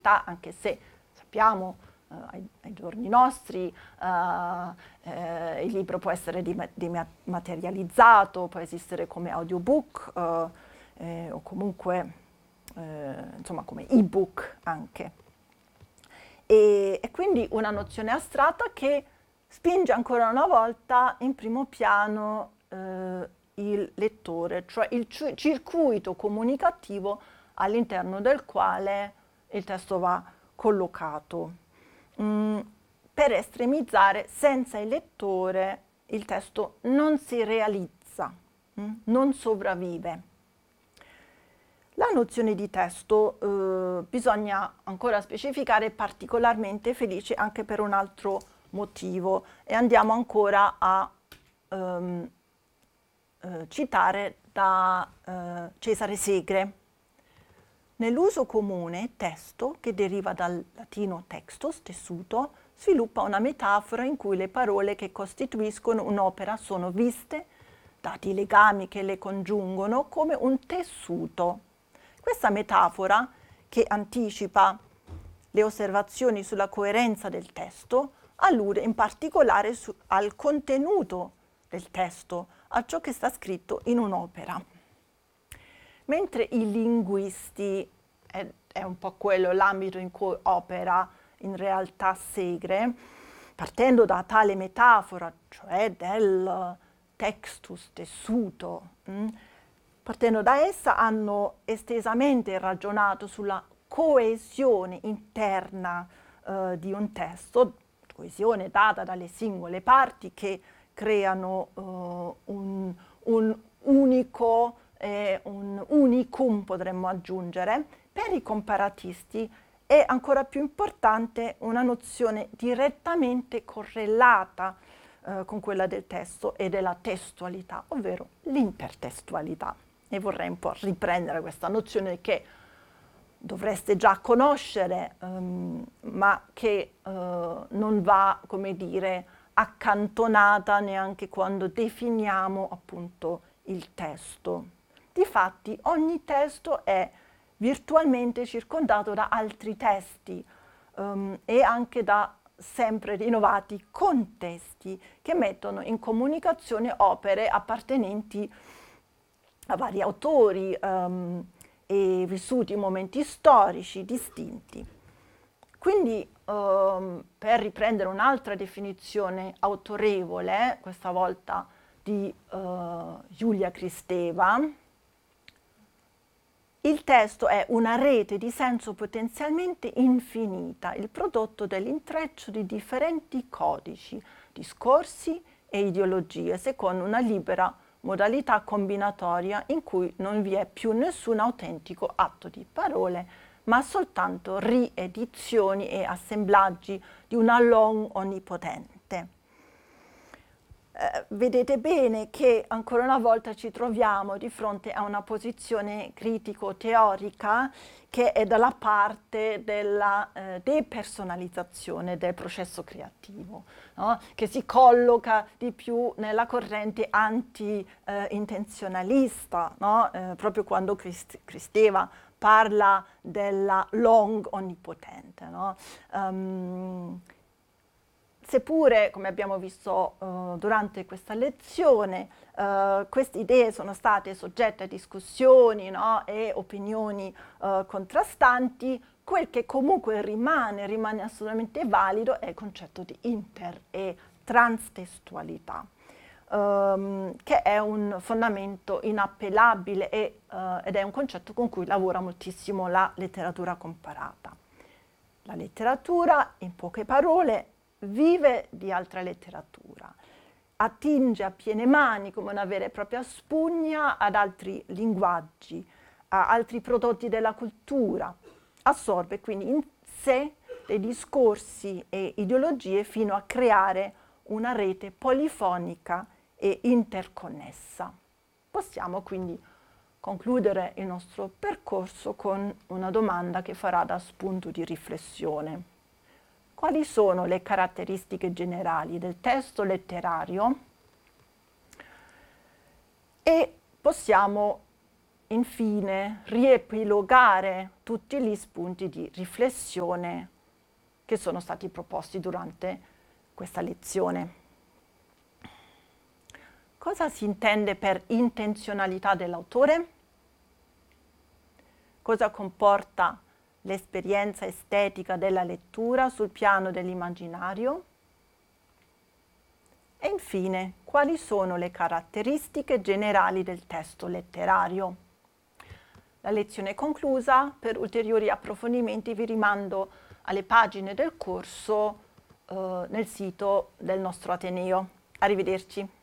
anche se sappiamo ai giorni nostri il libro può essere dematerializzato, può esistere come audiobook o comunque insomma come ebook anche. E quindi una nozione astratta che spinge ancora una volta in primo piano il lettore, cioè il circuito comunicativo all'interno del quale il testo va collocato, per estremizzare: senza il lettore il testo non si realizza, non sopravvive. La nozione di testo bisogna ancora specificare, è particolarmente felice anche per un altro motivo, e andiamo ancora a citare da Cesare Segre. Nell'uso comune, testo, che deriva dal latino textus, tessuto, sviluppa una metafora in cui le parole che costituiscono un'opera sono viste, dati i legami che le congiungono, come un tessuto. Questa metafora, che anticipa le osservazioni sulla coerenza del testo, allude in particolare al contenuto del testo, a ciò che sta scritto in un'opera. Mentre i linguisti, è un po' quello l'ambito in cui opera in realtà Segre, partendo da tale metafora, cioè del textus, tessuto, partendo da essa hanno estesamente ragionato sulla coesione interna di un testo, coesione data dalle singole parti che creano un unico, un unicum potremmo aggiungere. Per i comparatisti è ancora più importante una nozione direttamente correlata con quella del testo e della testualità, ovvero l'intertestualità. E vorrei un po' riprendere questa nozione che dovreste già conoscere, ma che non va, come dire, accantonata neanche quando definiamo appunto il testo. Difatti ogni testo è virtualmente circondato da altri testi e anche da sempre rinnovati contesti che mettono in comunicazione opere appartenenti a vari autori e vissuti in momenti storici distinti. Quindi, per riprendere un'altra definizione autorevole, questa volta di Julia Kristeva, il testo è una rete di senso potenzialmente infinita, il prodotto dell'intreccio di differenti codici, discorsi e ideologie, secondo una libera modalità combinatoria in cui non vi è più nessun autentico atto di parole, ma soltanto riedizioni e assemblaggi di una long onnipotente. Vedete bene che ancora una volta ci troviamo di fronte a una posizione critico-teorica che è dalla parte della depersonalizzazione del processo creativo, no? Che si colloca di più nella corrente anti-intenzionalista, no? Proprio quando Kristeva parla della long onnipotente, no? Seppure, come abbiamo visto durante questa lezione, queste idee sono state soggette a discussioni, no? E opinioni contrastanti, quel che comunque rimane assolutamente valido è il concetto di inter- e transtestualità, che è un fondamento inappellabile ed è un concetto con cui lavora moltissimo la letteratura comparata. La letteratura, in poche parole, vive di altra letteratura, attinge a piene mani come una vera e propria spugna ad altri linguaggi, a altri prodotti della cultura, assorbe quindi in sé dei discorsi e ideologie fino a creare una rete polifonica e interconnessa. Possiamo quindi concludere il nostro percorso con una domanda che farà da spunto di riflessione. Quali sono le caratteristiche generali del testo letterario? E possiamo infine riepilogare tutti gli spunti di riflessione che sono stati proposti durante questa lezione. Cosa si intende per intenzionalità dell'autore? Cosa comporta l'esperienza estetica della lettura sul piano dell'immaginario? E infine, quali sono le caratteristiche generali del testo letterario? La lezione è conclusa. Per ulteriori approfondimenti vi rimando alle pagine del corso nel sito del nostro Ateneo. Arrivederci.